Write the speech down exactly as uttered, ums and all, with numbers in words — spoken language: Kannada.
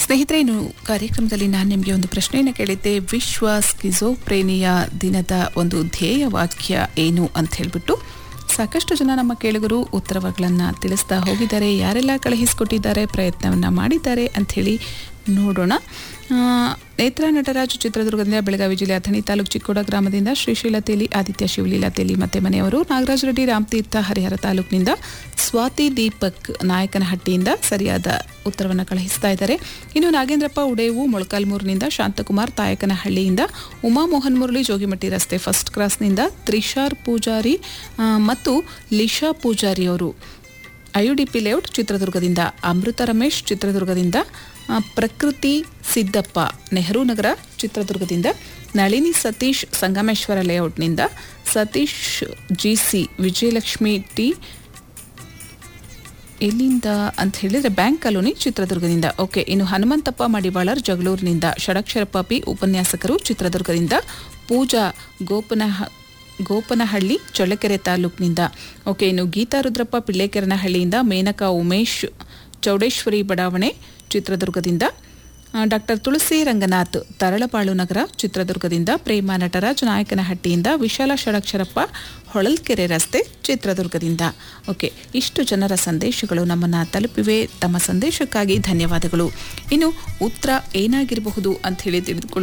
ಸ್ನೇಹಿತರೆ, ಇನ್ನು ಕಾರ್ಯಕ್ರಮದಲ್ಲಿ ನಾನು ನಿಮಗೆ ಒಂದು ಪ್ರಶ್ನೆಯನ್ನು ಕೇಳಿದ್ದೆ. ವಿಶ್ವ ಸ್ಕಿಜೋಫ್ರೇನಿಯಾ ದಿನದ ಒಂದು ಧ್ಯೇಯ ವಾಕ್ಯ ಏನು ಅಂತ ಹೇಳ್ಬಿಟ್ಟು ಸಾಕಷ್ಟು ಜನ ನಮ್ಮ ಕೇಳುಗರು ಉತ್ತರಗಳನ್ನು ತಿಳಿಸ್ತಾ ಹೋಗಿದ್ದಾರೆ. ಯಾರೆಲ್ಲ ಕಳುಹಿಸಿಕೊಟ್ಟಿದ್ದಾರೆ, ಪ್ರಯತ್ನವನ್ನು ಮಾಡಿದ್ದಾರೆ ಅಂಥೇಳಿ ನೋಡೋಣ. ನೇತ್ರ ನಟರಾಜ್ ಚಿತ್ರದುರ್ಗದಿಂದ, ಬೆಳಗಾವಿ ಜಿಲ್ಲೆ ಅಥಣಿ ತಾಲೂಕು ಚಿಕ್ಕೋಡ ಗ್ರಾಮದಿಂದ ಶ್ರೀಶೈಲ ತೇಲಿ, ಆದಿತ್ಯ ಶಿವಲೀಲಾ ತೇಲಿ ಮತ್ತೆ ಮನೆಯವರು, ನಾಗರಾಜ್ ರೆಡ್ಡಿ ರಾಮತೀರ್ಥ ಹರಿಹರ ತಾಲೂಕಿನಿಂದ, ಸ್ವಾತಿ ದೀಪಕ್ ನಾಯಕನಹಟ್ಟಿಯಿಂದ ಸರಿಯಾದ ಉತ್ತರವನ್ನು ಕಳುಹಿಸ್ತಾ ಇದ್ದಾರೆ. ಇನ್ನು ನಾಗೇಂದ್ರಪ್ಪ ಉಡೇವು ಮೊಳಕಾಲ್ಮೂರಿನಿಂದ, ಶಾಂತಕುಮಾರ್ ತಾಯಕನಹಳ್ಳಿಯಿಂದ, ಉಮಾ ಮೋಹನ್ ಮುರಳಿ ಜೋಗಿಮಟ್ಟಿ ರಸ್ತೆ ಫಸ್ಟ್ ಕ್ರಾಸ್ನಿಂದ, ತ್ರಿಷಾರ್ ಪೂಜಾರಿ ಮತ್ತು ಲಿಶಾ ಪೂಜಾರಿ ಅವರು ಐಯುಡಿಪಿ ಲೇಔಟ್ ಚಿತ್ರದುರ್ಗದಿಂದ, ಅಮೃತ ರಮೇಶ್ ಚಿತ್ರದುರ್ಗದಿಂದ, ಪ್ರಕೃತಿ ಸಿದ್ದಪ್ಪ ನೆಹರು ನಗರ ಚಿತ್ರದುರ್ಗದಿಂದ, ನಳಿನಿ ಸತೀಶ್ ಸಂಗಮೇಶ್ವರ ಲೇಔಟ್ನಿಂದ, ಸತೀಶ್ ಜಿಸಿ ವಿಜಯಲಕ್ಷ್ಮಿ ಟಿ ಎಲ್ಲಿಂದ ಅಂತ ಹೇಳಿದರೆ ಬ್ಯಾಂಕ್ ಕಾಲೋನಿ ಚಿತ್ರದುರ್ಗದಿಂದ. ಓಕೆ, ಇನ್ನು ಹನುಮಂತಪ್ಪ ಮಡಿವಾಳರ್ ಜಗಳೂರಿನಿಂದ, ಷಡಕ್ಷರಪ್ಪ ಪಿ ಉಪನ್ಯಾಸಕರು ಚಿತ್ರದುರ್ಗದಿಂದ, ಪೂಜಾ ಗೋಪನ ಗೋಪನಹಳ್ಳಿ ಚಳ್ಳಕೆರೆ ತಾಲೂಕಿನಿಂದ. ಓಕೆ, ಇನ್ನು ಗೀತಾ ರುದ್ರಪ್ಪ ಪಿಳ್ಳೆಕೆರನಹಳ್ಳಿಯಿಂದ, ಮೇನಕಾ ಉಮೇಶ್ ಚೌಡೇಶ್ವರಿ ಬಡಾವಣೆ ಚಿತ್ರದುರ್ಗದಿಂದ, ಡಾಕ್ಟರ್ ತುಳಸಿ ರಂಗನಾಥ್ ತರಳಬಾಳು ನಗರ ಚಿತ್ರದುರ್ಗದಿಂದ, ಪ್ರೇಮ ನಟರಾಜ್ ನಾಯಕನಹಟ್ಟಿಯಿಂದ, ವಿಶಾಲ ಷಡಕ್ಷರಪ್ಪ ಹೊಳಲ್ಕೆರೆ ರಸ್ತೆ ಚಿತ್ರದುರ್ಗದಿಂದ. ಓಕೆ, ಇಷ್ಟು ಜನರ ಸಂದೇಶಗಳು ನಮ್ಮನ್ನು ತಲುಪಿವೆ. ತಮ್ಮ ಸಂದೇಶಕ್ಕಾಗಿ ಧನ್ಯವಾದಗಳು. ಇನ್ನು ಉತ್ತರ ಏನಾಗಿರಬಹುದು ಅಂತ ಹೇಳಿ ತಿಳಿದುಕೊಳ್ಳಿ.